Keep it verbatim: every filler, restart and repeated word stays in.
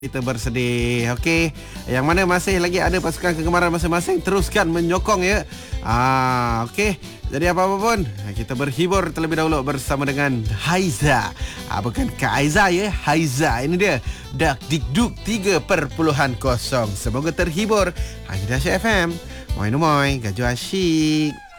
Kita bersedih. Okey, yang mana masih lagi ada pasukan kegemaran masing-masing, teruskan menyokong ya. Ah, okey. Jadi apa-apa pun, kita berhibur terlebih dahulu bersama dengan Haiza. Ah, bukan Kak Aiza ya, Haiza. Ini dia Dak Dikduk tiga perpuluhan kosong. Semoga terhibur. Haiza F M. Moi moi, gajo asyik.